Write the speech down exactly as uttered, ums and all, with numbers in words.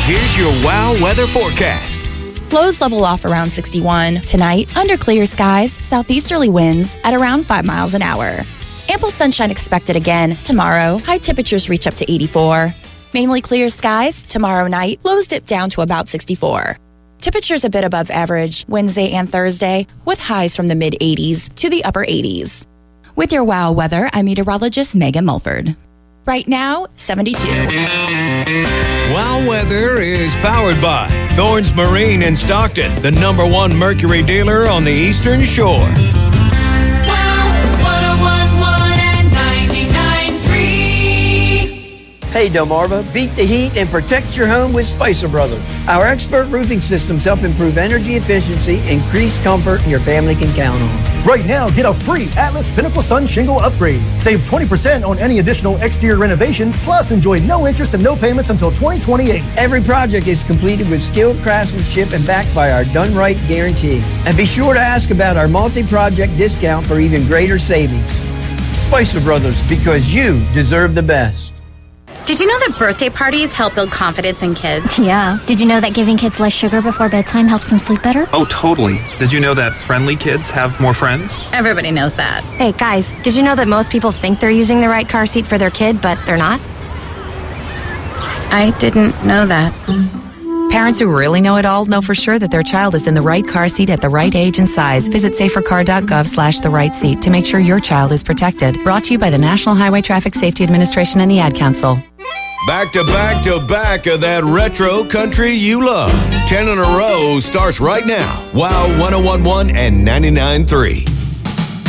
here's your WOW weather forecast. Lows level off around sixty-one. Tonight, under clear skies, southeasterly winds at around five miles an hour. Ample sunshine expected again tomorrow. High temperatures reach up to eighty-four. Mainly clear skies tomorrow night. Lows dip down to about sixty-four. Temperatures a bit above average Wednesday and Thursday, with highs from the mid eighties to the upper eighties. With your WOW weather, I'm meteorologist Megan Mulford. Right now, seventy-two. WOW weather is powered by Thorns Marine in Stockton, the number one Mercury dealer on the Eastern Shore. Hey Delmarva, beat the heat and protect your home with Spicer Brothers. Our expert roofing systems help improve energy efficiency, increase comfort, and your family can count on. Right now, get a free Atlas Pinnacle Sun shingle upgrade. Save twenty percent on any additional exterior renovation, plus enjoy no interest and no payments until twenty twenty-eight. Every project is completed with skilled craftsmanship and backed by our Done Right guarantee. And be sure to ask about our multi-project discount for even greater savings. Spicer Brothers, because you deserve the best. Did you know that birthday parties help build confidence in kids? Yeah. Did you know that giving kids less sugar before bedtime helps them sleep better? Oh, totally. Did you know that friendly kids have more friends? Everybody knows that. Hey, guys, did you know that most people think they're using the right car seat for their kid, but they're not? I didn't know that. Parents who really know it all know for sure that their child is in the right car seat at the right age and size. Visit safercar.gov slash the right seat to make sure your child is protected. Brought to you by the National Highway Traffic Safety Administration and the Ad Council. Back to back to back of that retro country you love. Ten in a row starts right now. WOW one oh one point one and ninety-nine point three.